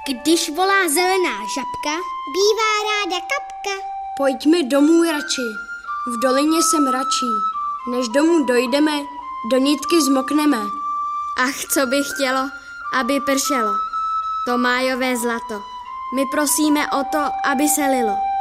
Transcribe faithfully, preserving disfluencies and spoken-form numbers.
Když volá zelená žabka, bývá ráda kapka. Pojďme domů radši, v dolině jsem radši. Než domů dojdeme, do nitky zmokneme. Ach, co by chtělo, aby pršelo. To májové zlato. My prosíme o to, aby se lilo.